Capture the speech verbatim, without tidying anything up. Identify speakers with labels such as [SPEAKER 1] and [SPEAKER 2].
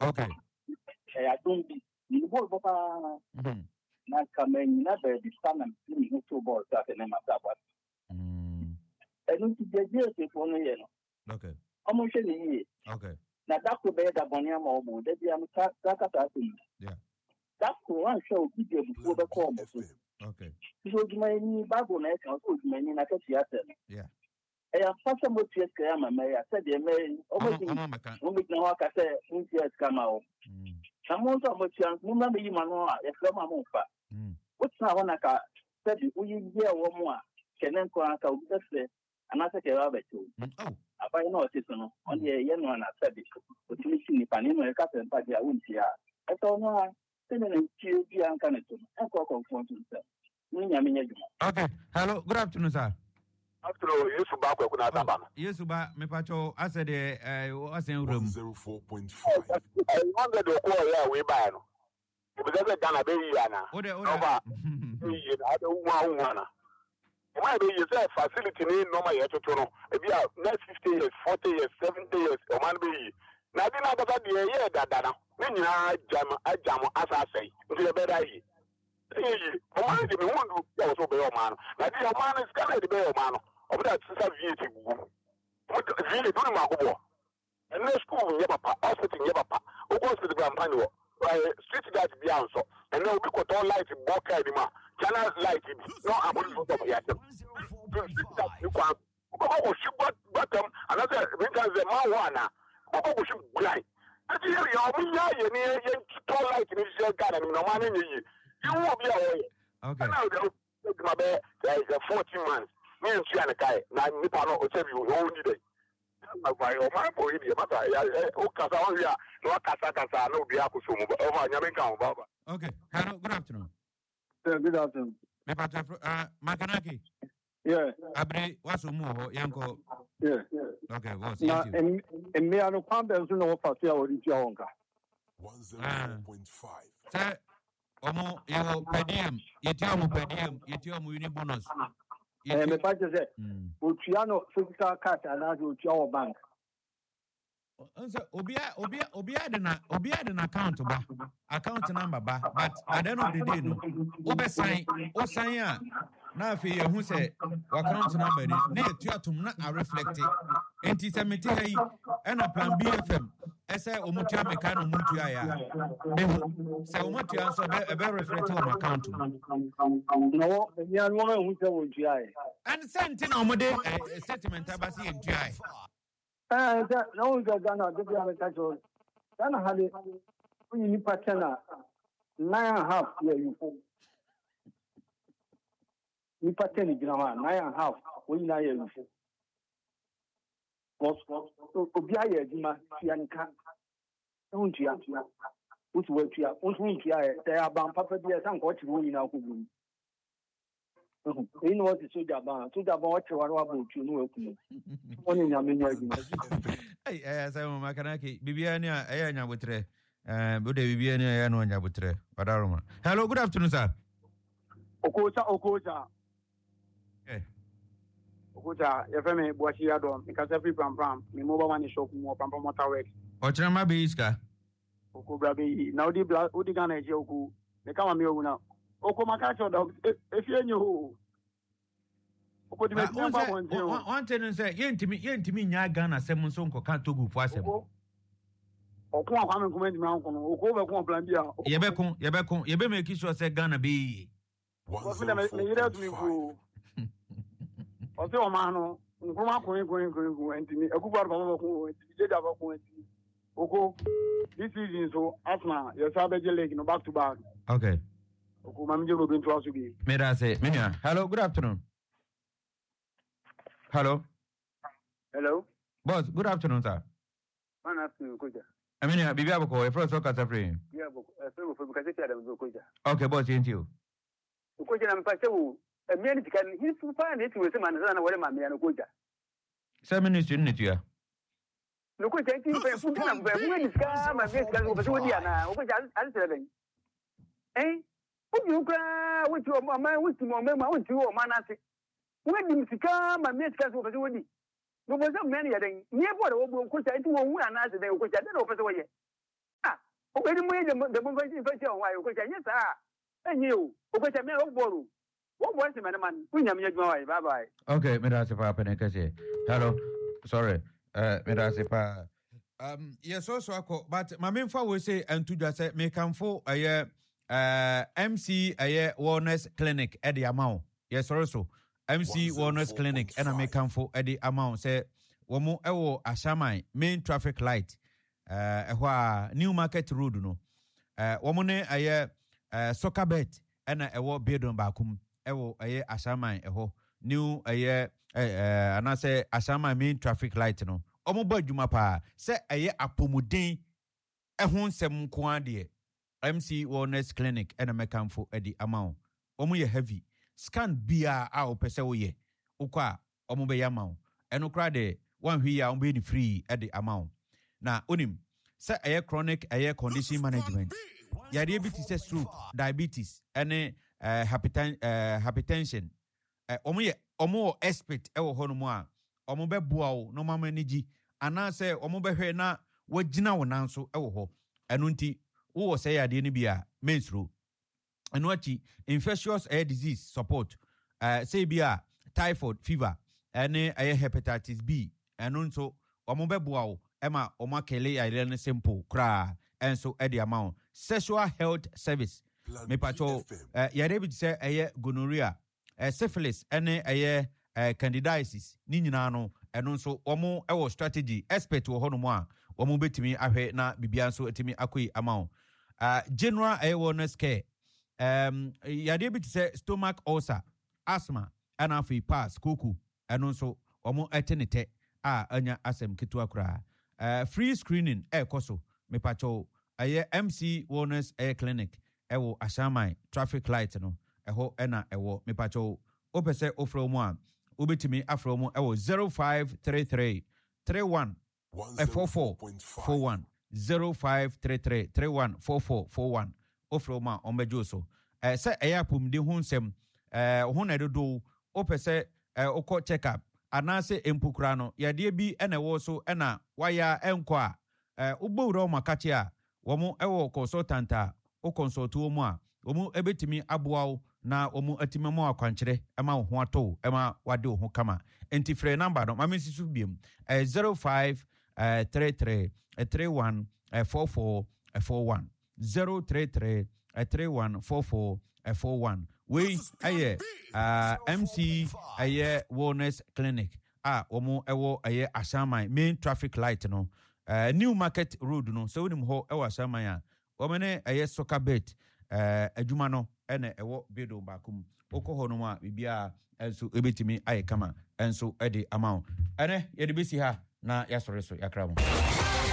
[SPEAKER 1] Okay.
[SPEAKER 2] I don't be you ball papa. Na kamen na be di sana ni to ball ta na mata ba. Mm. Enu ti jeje se fo no ye no.
[SPEAKER 1] Okay.
[SPEAKER 2] Omo hwe ni ye.
[SPEAKER 1] Okay.
[SPEAKER 2] Na da ko be da boni ama omo da bi am ka ka ka ta ni.
[SPEAKER 1] Yeah.
[SPEAKER 2] Da ko wan show video before the call.
[SPEAKER 1] Okay.
[SPEAKER 2] So juma ni bago na e kan so juma ni na ka theater.
[SPEAKER 1] Yeah.
[SPEAKER 2] E ya fasa mo ties ka ya mama ya se de me omo di. Omo di na wa ka se un ties ka ma o. Mm. Someone to mo ties mo ma me yi ma no a e fra ma mo fa. Mm. What's na wana ka se di uyi ye wo mo a kenen ko aka u se anase ke wa betu. Oh. Abai no ti so no. On ye ye no na se di. O ti ni ni pa ni no e ka se pa dia un tia. E to no a se ne ti bi an ka ne to. E ko ko fon tu se. Ni nya me nya juma.
[SPEAKER 1] Okay. Hello, good afternoon sir.
[SPEAKER 3] Afternoon, Yesu ba kwa kuna taba.
[SPEAKER 1] Yesu ba me pacho ase de eh asen room
[SPEAKER 3] zero four point five. I wonder the call ya we buy no. Because the Ghana be ya na.
[SPEAKER 1] Ode ode.
[SPEAKER 3] Yi na do wa wa na. Why be you say facility ni normal ye to no. E bia next fifty years, forty years, seventy years o man be yi. Na bi na kasa de ye dada na. Ni nyina jam ajam asa sai. Nti e be da yi. Yi, o man de me wondu ya so be o man. Na di o man is kana de be o man. Of that sister V A T go. What V A T do ma go. And no school ye papa, hospital ye papa. O go hospital be amfani wo. Street light be anso. And no be ko to light boka di ma. Channel light no amoni so to ya dem. You kwa ko go ship bottom another because the man wana. Ko go ship blind. Ati ye ya o nya ye ni ye to light ni se Ghana ni no man ni yi. You will be away.
[SPEAKER 1] Okay.
[SPEAKER 3] Now the my be there is a fourteen months. Me ntua ne kai na nipa no o chebi o ni dey agbai o ma boy bi mata ya o kasa o ya no kasa kasa no bi akoso mu o ma nya me kan o baba.
[SPEAKER 1] Okay. Hello, good afternoon.
[SPEAKER 2] Yeah, good afternoon.
[SPEAKER 1] Me pata uh Makanaki.
[SPEAKER 2] Yeah.
[SPEAKER 1] Abre waso mu ho yanko.
[SPEAKER 2] Yeah.
[SPEAKER 1] Okay, what's
[SPEAKER 2] it? Na em em me anu kwambe so no fa so ya ori tia wonka.
[SPEAKER 3] one oh four point five.
[SPEAKER 1] Sir, omo yo pedium, yeti omo pedium, yeti omo uni bonus.
[SPEAKER 2] Eh, me pa je say, otuano physical card ana do otua o bank.
[SPEAKER 1] Nso obia obia obia de na obia de na account ba, account number ba, but at the end of the day no, obe sign, o sign a na afi ye hu say account number ni na etua tum na a reflect it. Enti se meti ha yi, e na plan B F M, e say omutua me kan omutua ya. Be se omutua so be e be reflect on account.
[SPEAKER 2] No, me anu ma hu say omutua e.
[SPEAKER 1] And sent na omode statement abasi entua e.
[SPEAKER 2] Eh, no ga Ghana de bia me kacho. Ghana hale onyi ni patena nine and a half year you fo. Ni patena gina ma nine and a half onyi na year you fo. Boss obi aye adima tia nka. Ehun tia. Utu we tia, untu tia e te aban papa bia san ko chi onyi na ko bu. You know what is soldier ban? Soldier ban what you want to know eku. Oni nya me nya egu.
[SPEAKER 1] Hey, eh say mo Makanaki, bibia ni a eh nya botre. Eh bo de bibia ni eh no nya botre. Wadaroma. Hello, good afternoon sir.
[SPEAKER 2] Okocha Okocha.
[SPEAKER 1] Eh.
[SPEAKER 2] Okocha, ye fe me boachi adom. Me ka se free pram pram. Me mobile money shop mo pram pram motor work.
[SPEAKER 1] Ochira ma be iska.
[SPEAKER 2] Oko bra be na odi bla odi Ghana je oku. Me ka ma me owu na. Oko makacho da efie nyo oko di me nyamba wonje o
[SPEAKER 1] one ten say yentimi yentimi nya Ghana sem nso nkoka Togo fu asem
[SPEAKER 2] oko akwa me comment me anko no oko be kon plan bia
[SPEAKER 1] ye be kon ye be kon ye be make sure say Ghana be
[SPEAKER 2] o fi na me yire to me ku o se o ma no nkuma ko ko ko ko entimi akubar ba ba ko entimi je da ba ko entimi oko this season so asma you sabe je leg no back to back.
[SPEAKER 1] Okay. Mera say, Minya. Hello, good afternoon. Hello.
[SPEAKER 2] Hello.
[SPEAKER 1] Boss, good afternoon, sir.
[SPEAKER 2] Good afternoon, Koja.
[SPEAKER 1] I mean, Bibi Aboko, a first worker suffering.
[SPEAKER 2] Yeah, because it's a Koja.
[SPEAKER 1] Okay, boss, ain't you?
[SPEAKER 2] Koja and Pacho, a minute can he find it with him and what my man Koja.
[SPEAKER 1] Seven minutes in it, yeah.
[SPEAKER 2] Look, I think you can put them when it's come and this can over Diana, over answering. Eh? You cry with your mamma, with your mamma, with your manasi. When you come and make us over the wedding. No was a many a day. Near what will put into one answer, they will put that over the way. Ah, when you made the movie infection, why, which I yes, and you, which I may have borrowed. What was the man? We never get my bye bye.
[SPEAKER 1] Okay, Medasipa Penekase. Hello, sorry, uh, Medasipa. Um, yes, also, but my main for will say, and to just say, make come for a year, uh, M C a year wellness clinic at the amount. Yes, also, M C wellness clinic, and I may come for at the amount. Say, Womo Ewo Ashamai, main traffic light, uh, New Market Road, no, uh, Womone a year, uh, soccer bet, and a war beard on Bakum, Ewo a year Ashamai, a ho, new a year, uh, and I say Ashamai main traffic light, no. Omo ba djuma pa se eye apomuden ehun sem ko ade M C Wellness Clinic ena mekamfo edi amount omo ye heavy scan bia a opese wo ye ukwa omo be yamount eno kra de wan hwi ya omo be ni free edi amount na onim se eye chronic eye condition management yare bi ti se stroke diabetes ene uh, hypertension uh, hypertension uh, omo ye omo expert e wo hono mu a omo be boa wo no mama niji ana se omo be hwe na wagina wo nanso e wo ho eno nti wo se ya de ni bia mensro eno achi infectious air disease support uh, say bia typhoid fever ene air hepatitis B eno nso omo be boa wo e ma omo akele ya ile ne simple kra enso e de amount sexual health service me pacho uh, yare bi se aye gonorrhea uh, syphilis ene aye Uh, candidiasis ni nyina no eno nso omo ewo strategy expert wo hono mo a omo betimi ahwe na bibia nso etimi akoi amount uh, general wellness care um yade bi say stomach ulcer asthma ana fi pass koku eno nso omo etenete a anya asem ketu akura uh, free screening e koso me pacho aye M C Wellness Air Clinic ewo Ashamai traffic light no eho ena ewo me pacho opese ofro mo a ubitimi afro mu ewo zero five three three three one four four four one zero five three three three one four four four one ofro ma ombejo so eh se eyapum de hunsem eh ho na dodo opese eh okọ check up anase empukura no yade bi ena wo so ena waya enko a eh ubowro makache a wo mu ewo consultant a o consult wo mu a wo mu ebetimi aboa na omu atimemo akwankyere ema ho ato ema wade ho kama enti free number no mame sisu biem zero five three three three one four four four one zero three three three one four four four one we aye M C aye Wellness Clinic a omu ewo aye Ashamai main traffic light no uh, New Market Road no so unim ho ewo Ashamai a omene aye soccer bet uh, adwuma no ene ewo bedo bakum okoho no ma bibia enso ebetimi aye kama enso ede amount ene yede besi ha na yasore so yakra mo